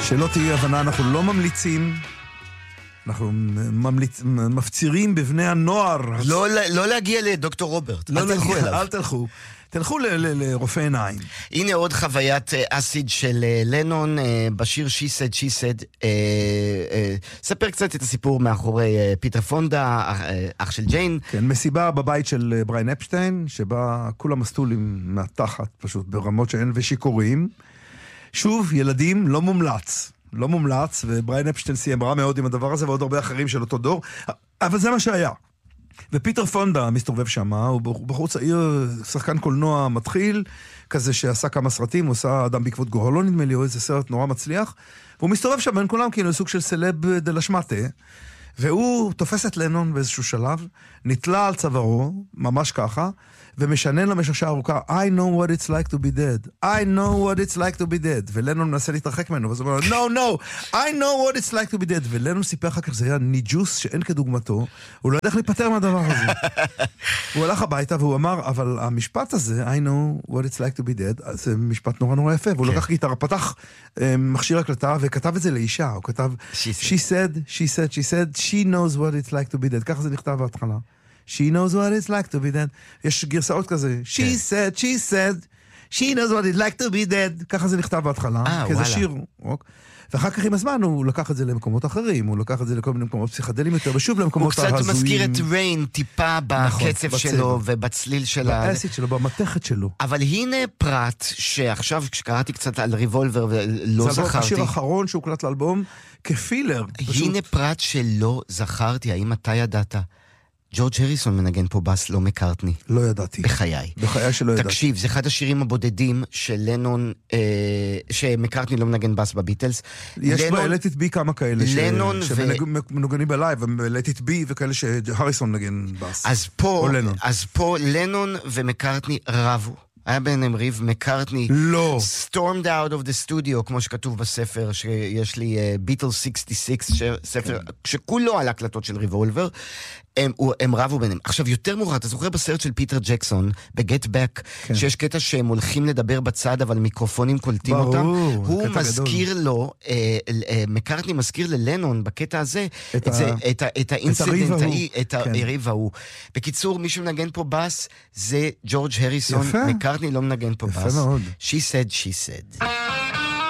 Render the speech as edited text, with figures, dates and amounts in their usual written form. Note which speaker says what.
Speaker 1: שלא תהיה הבנה, אנחנו לא ממליצים, אנחנו מפצירים בבני הנוער.
Speaker 2: לא להגיע לדוקטור רוברט,
Speaker 1: אל תלכו אליו. אל תלכו. תלכו לרופא עיניים.
Speaker 2: הנה עוד חוויית אסיד של לנון בשיר She Said, She Said. ספר קצת את הסיפור מאחורי פיטר פונדה, אח של ג'יין.
Speaker 1: כן, מסיבה בבית של בריין אפשטיין, שבה כולם מסטולים מהתחת פשוט ברמות שאין ושיקורים. שוב, ילדים, לא מומלץ. לא מומלץ, ובריין אפשטיין סיים רע מאוד עם הדבר הזה, ועוד הרבה אחרים של אותו דור. אבל זה מה שהיה. ופיטר פונדה מסתובב שם, הוא בחור צעיר, שחקן קולנוע מתחיל, כזה שעשה כמה סרטים, הוא עשה אדם בעקבות גורלו נדמה לי, או איזה סרט נורא מצליח, והוא מסתובב שם בין כולם כאילו סוג של סלב דלשמטה, והוא תופס את לנון באיזשהו שלב, נתלה על צווארו, ממש ככה, ומשנן למשך שעה ארוכה, I know what it's like to be dead. I know what it's like to be dead. ולנון מנסה להתרחק ממנו, ואז הוא אומר, no, I know what it's like to be dead. ולנון סיפר אחר כך, זה היה ניג'וס שאין כדוגמתו, הוא לא יודע איך להיפטר מהדבר הזה. הוא הלך הביתה והוא אמר, אבל המשפט הזה, I know what it's like to be dead, זה משפט נורא נורא יפה, והוא לקח גיטרה, פתח מכשיר הקלטה, וכתב את זה לאישה, הוא כתב, she said, she knows what it's like to be dead. ככה זה נכתב בהתחלה. She knows what it's like to be dead. יש גרסאות כזה. She said, she knows what it's like to be dead. ככה זה נכתב בהתחלה. כזה שיר. ואחר כך עם הזמן הוא לקח את זה למקומות אחרים, הוא לקח את זה לכל מיני מקומות פסיכדליים יותר, ושוב למקומות ההזויים.
Speaker 2: הוא קצת מזכיר את ריין טיפה בקצב שלו ובצליל שלה.
Speaker 1: באסיד שלו, במתכת שלו.
Speaker 2: אבל הנה פרט שעכשיו כשקראתי קצת על ריבולבר ולא זכרתי. זה
Speaker 1: השיר האחרון שהוקלט לאלבום כפילר.
Speaker 2: הנה פרט שלא זכרתי, האם אתה ידעת? ג'ורג' הריסון מנגן פה בס, לא מקארטני.
Speaker 1: לא ידעתי.
Speaker 2: בחיי.
Speaker 1: בחיי שלא ידעתי.
Speaker 2: תקשיב, זה אחד השירים הבודדים של לנון, שמקארטני לא מנגן בס בביטלס.
Speaker 1: יש ב-Let It Be כמה כאלה שמנוגנים בלייב, ב-Let It Be וכאלה שהריסון מנגן בס.
Speaker 2: אז פה לנון ומקארטני רבו. היה ביניהם ריב, מקארטני
Speaker 1: לא.
Speaker 2: stormed out of the studio, כמו שכתוב בספר, שיש לי ביטל 66, ספר שכולו על הקלטות של ריבולבר, הם רבו ביניהם. עכשיו, יותר מאוחר, אתה זוכר בסרט של פיטר ג'קסון, ב-Get Back, שיש קטע שהם הולכים לדבר בצד, אבל מיקרופונים קולטים אותם. הוא מזכיר לו, מקארטני מזכיר ללנון, בקטע הזה, את האינסידנט, את הריב ההוא. בקיצור, מי שמנגן פה בס, זה ג'ורג' הריסון, מקארטני לא מנגן פה בס. She said, she said.